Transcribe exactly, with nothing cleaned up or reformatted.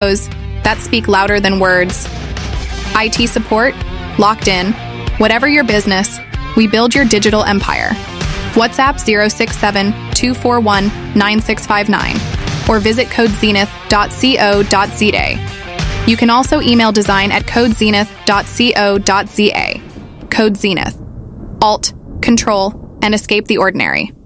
photos that speak louder than words. I T support? Locked in. Whatever your business, we build your digital empire. WhatsApp zero six seven, two four one, nine six five nine or visit code zenith dot co dot z a. You can also email design at code zenith dot co dot z a. Code Zenith. Alt, Control, and escape the ordinary.